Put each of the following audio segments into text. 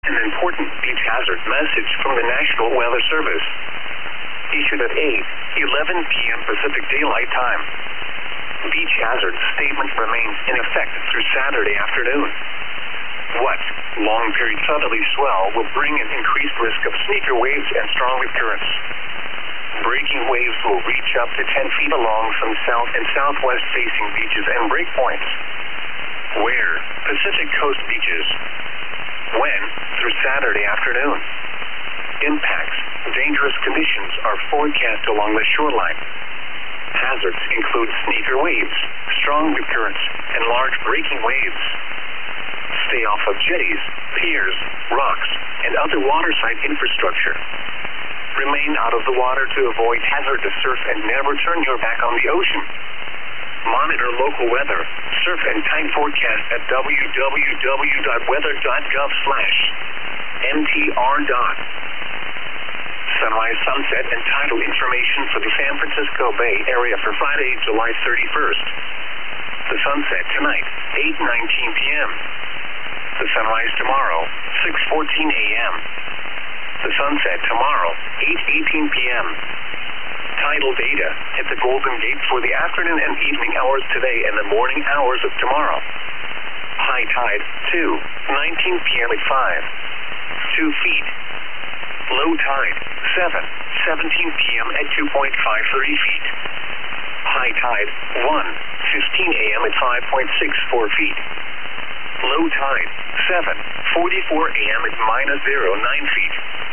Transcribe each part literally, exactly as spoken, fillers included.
An important beach hazard message from the National Weather Service. Issued at eight eleven p m Pacific Daylight Time. Beach hazard statement remains in effect through Saturday afternoon. What? Long period southerly swell will bring an increased risk of sneaker waves and strong rip currents. Breaking waves will reach up to ten feet along some south and southwest facing beaches and breakpoints. Where? Pacific Coast beaches. When? Through Saturday afternoon. Impacts. Dangerous conditions are forecast along the shoreline. Hazards include sneaker waves, strong rip currents, and large breaking waves. Stay off of jetties, piers, rocks, and other waterside infrastructure. Remain out of the water to avoid hazardous surf and never turn your back on the ocean. Monitor local weather, surf and time forecast at w w w dot weather dot gov slash m t r dot. Sunrise, sunset, and tidal information for the San Francisco Bay Area for Friday, July thirty-first. The sunset tonight, eight nineteen p m The sunrise tomorrow, six fourteen a m The sunset tomorrow, eight eighteen p m Tidal data at the Golden Gate for the afternoon and evening hours today and the morning hours of tomorrow. High tide, two nineteen p m at five, two feet. Low tide, seven seventeen p m at two point five three feet. High tide, one fifteen a m at five point six four feet. Low tide, seven forty-four a m at minus zero nine feet.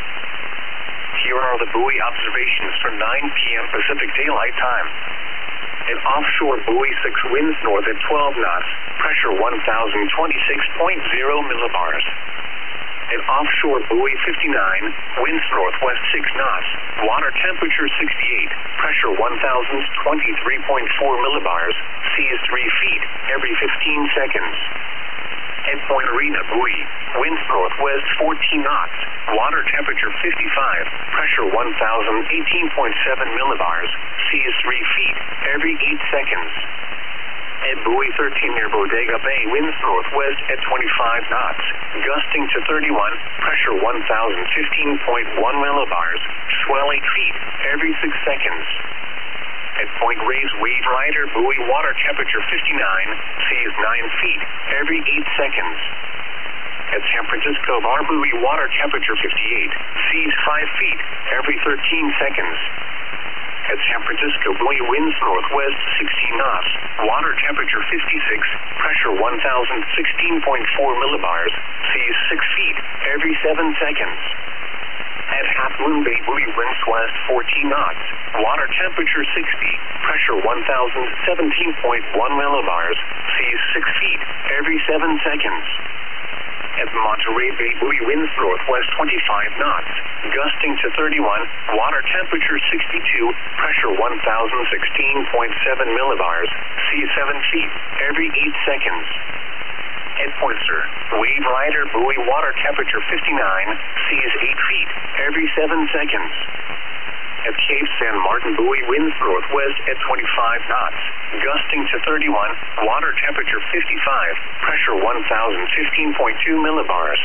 Here are the buoy observations for nine p m Pacific Daylight Time. An offshore buoy six winds north at twelve knots, pressure one thousand twenty-six point zero millibars. An offshore buoy fifty-nine, winds northwest six knots, water temperature sixty-eight, pressure one thousand twenty-three point four millibars, seas three feet every fifteen seconds. At Point Arena buoy, winds northwest fourteen knots, water temperature fifty-five, pressure one thousand eighteen point seven millibars, seas three feet every eight seconds. At buoy thirteen near Bodega Bay, winds northwest at twenty-five knots, gusting to thirty-one, pressure one thousand fifteen point one millibars, swell eight feet every six seconds. At Point Reyes Wave Rider buoy, water temperature fifty-nine, seas nine feet every eight seconds. At San Francisco Bar buoy, water temperature fifty-eight, seas five feet every thirteen seconds. At San Francisco buoy, winds northwest sixteen knots, water temperature fifty-six, pressure one thousand sixteen point four millibars, seas six feet every seven seconds. At Half Moon Bay buoy, winds west fourteen knots, water temperature sixty, pressure one thousand seventeen point one millibars, seas six feet every seven seconds. At Monterey Bay buoy, winds northwest twenty-five knots, gusting to thirty-one, water temperature sixty-two, pressure one thousand sixteen point seven millibars, seas seven feet every eight seconds. At Pointer, Wave Rider buoy, water temperature fifty-nine, seas eight feet every seven seconds. At Cape San Martin buoy, winds northwest at twenty-five knots, gusting to thirty-one, water temperature fifty-five, pressure one thousand fifteen point two millibars.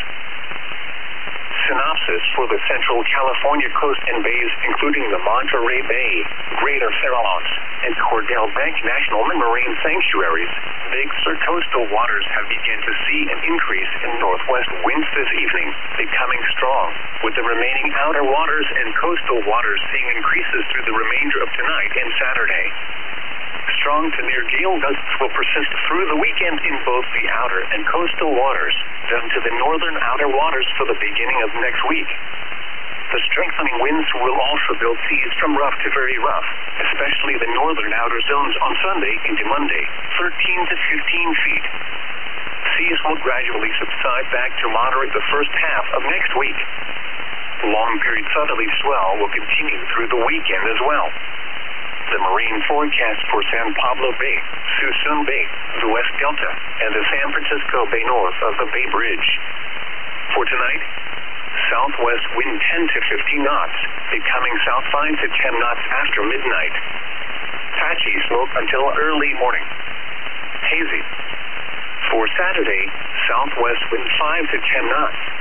Synopsis for the Central California coast and bays, including the Monterey Bay, Greater Farallones, and Cordell Bank National Marine Sanctuaries, Big Sur coastal waters have begun to see an increase in northwest winds this evening, becoming strong, with the remaining outer waters and coastal waters seeing increases through the remainder of tonight and Saturday. Strong to near gale gusts will persist through the weekend in both the outer and coastal waters, then to the northern outer waters for the beginning of next week. The strengthening winds will also build seas from rough to very rough, especially the northern outer zones on Sunday into Monday, thirteen to fifteen feet. Seas will gradually subside back to moderate the first half of next week. Long period southerly swell will continue through the weekend as well. The marine forecast for San Pablo Bay, Suisun Bay, the West Delta, and the San Francisco Bay north of the Bay Bridge. For tonight, southwest wind ten to fifteen knots, becoming south five to ten knots after midnight. Patchy smoke until early morning. Hazy. For Saturday, southwest wind five to ten knots,